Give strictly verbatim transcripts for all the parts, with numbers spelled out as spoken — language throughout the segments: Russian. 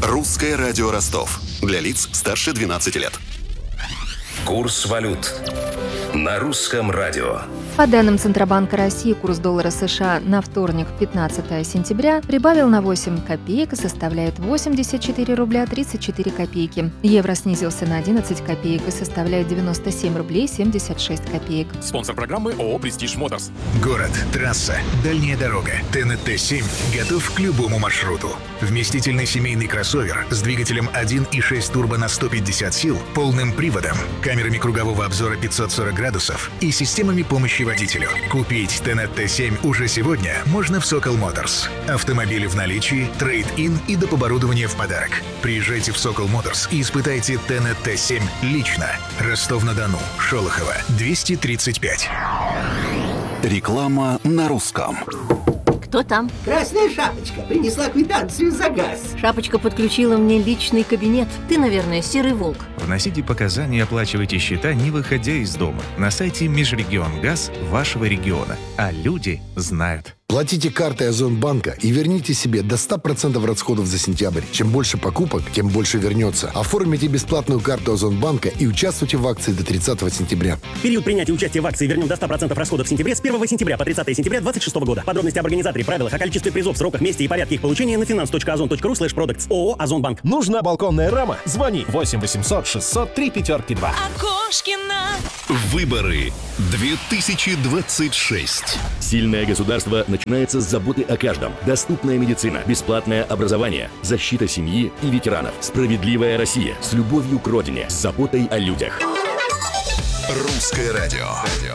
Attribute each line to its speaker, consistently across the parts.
Speaker 1: Русское радио Ростов. Для лиц старше двенадцати лет.
Speaker 2: Курс валют на русском радио.
Speaker 3: По данным Центробанка России, курс доллара США на вторник, пятнадцатое сентября, прибавил на восемь копеек и составляет восемьдесят четыре рубля тридцать четыре копейки. Евро снизился на одиннадцать копеек и составляет девяносто семь рублей семьдесят шесть копеек.
Speaker 4: Спонсор программы ООО «Престиж Моторс».
Speaker 5: Город, трасса, дальняя дорога. ТНТ семь готов к любому маршруту. Вместительный семейный кроссовер с двигателем один и шесть турбо на сто пятьдесят сил, полным приводом, камерами кругового обзора пятьсот сорок градусов и системами помощи водителю. Купить ТНТ семь уже сегодня можно в Сокол Моторс. Автомобили в наличии, трейд-ин и доп. Оборудование в подарок. Приезжайте в Сокол Моторс и испытайте ТНТ семь лично. Ростов-на-Дону, Шолохова, двести тридцать пять.
Speaker 1: Реклама на русском.
Speaker 6: Кто там?
Speaker 7: Красная шапочка принесла квитанцию за газ.
Speaker 6: Шапочка подключила мне личный кабинет. Ты, наверное, серый волк.
Speaker 8: Вносите показания и оплачивайте счета, не выходя из дома. На сайте Межрегионгаз вашего региона. А люди знают.
Speaker 9: Платите картой Озонбанка и верните себе до ста процентов расходов за сентябрь. Чем больше покупок, тем больше вернется. Оформите бесплатную карту Озонбанка и участвуйте в акции до тридцатого сентября.
Speaker 10: Период принятия участия в акции вернем до ста процентов расходов в сентябре с первого сентября по тридцатое сентября двадцать шестого года. Подробности об организаторе, правилах, о количестве призов, сроках, месте и порядке их получения на finance точка озон точка ру слэш продактс. ООО «Озонбанк».
Speaker 11: Нужна балконная рама? Звони восемь восемьсот шестьсот три пятерки два.
Speaker 12: Окошкина.
Speaker 1: Выборы две тысячи двадцать шесть.
Speaker 13: Сильное государство начинается с заботы о каждом. Доступная медицина, бесплатное образование, защита семьи и ветеранов. Справедливая Россия с любовью к родине, с заботой о людях.
Speaker 1: Русское радио.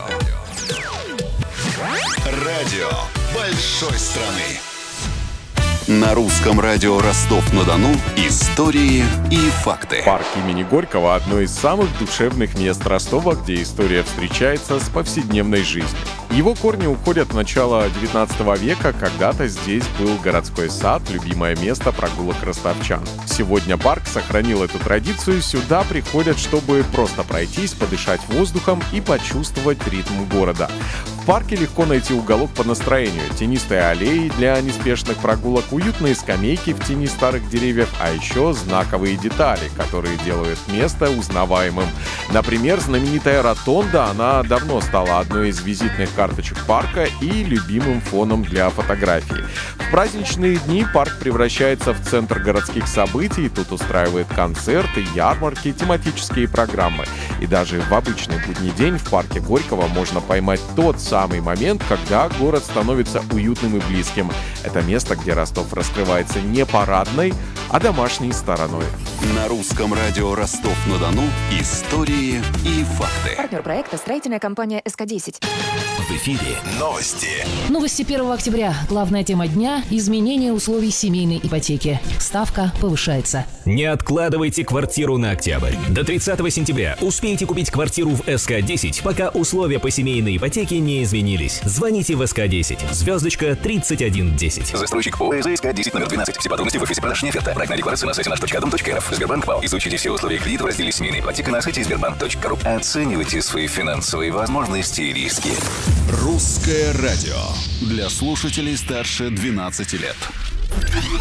Speaker 1: Радио большой страны. На русском радио Ростов-на-Дону истории и факты.
Speaker 4: Парк имени Горького – одно из самых душевных мест Ростова, где история встречается с повседневной жизнью. Его корни уходят в начало девятнадцатого века. Когда-то здесь был городской сад, любимое место прогулок ростовчан. Сегодня парк сохранил эту традицию. Сюда приходят, чтобы просто пройтись, подышать воздухом и почувствовать ритм города. В парке легко найти уголок по настроению. Тенистые аллеи для неспешных прогулок, уютные скамейки в тени старых деревьев, а еще знаковые детали, которые делают место узнаваемым. Например, знаменитая ротонда, она давно стала одной из визитных карточек парка и любимым фоном для фотографий. В праздничные дни парк превращается в центр городских событий, тут устраивают концерты, ярмарки, тематические программы. И даже в обычный будний день в парке Горького можно поймать тот самый момент, когда город становится уютным и близким. Это место, где Ростов раскрывается не парадной, а домашней стороной.
Speaker 1: На русском радио Ростов-на-Дону истории и факты.
Speaker 3: Партнер проекта — строительная компания эс ка десять.
Speaker 1: В эфире новости.
Speaker 12: Новости первого октября. Главная тема дня – изменение условий семейной ипотеки. Ставка повышается.
Speaker 14: Не откладывайте квартиру на октябрь. До тридцатого сентября успейте купить квартиру в эс ка десять, пока условия по семейной ипотеке не изменились. Звоните в эс ка десять. Звездочка тридцать один десять.
Speaker 2: Застройщик ПО эс ка десять номер двенадцать. Все подробности в офисе продаж оферта. Проектная декларация на сайте наш точка дом точка рф. Сбербанк ПАО. Изучите все условия кредита в разделе «Семейная ипотека» на сайте сбербанк точка ру. Оценивайте свои финансовые возможности и риски.
Speaker 1: Русское радио. Для слушателей старше двенадцати лет.